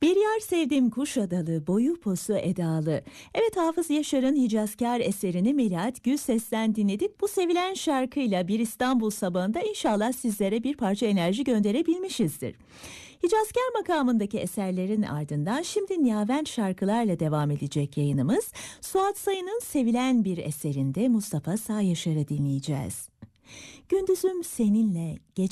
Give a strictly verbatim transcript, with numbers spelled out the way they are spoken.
Bir yer sevdim Kuşadalı, boyu posu edalı. Evet, Hafız Yaşar'ın Hicazkar eserini Melahat Gülses'ten dinledik. Bu sevilen şarkıyla bir İstanbul sabahında inşallah sizlere bir parça enerji gönderebilmişizdir. Hicazkar makamındaki eserlerin ardından şimdi Niyavent şarkılarla devam edecek yayınımız. Suat Sayın'ın sevilen bir eserinde Mustafa Sağ Yaşar'ı dinleyeceğiz. Gündüzüm seninle, gece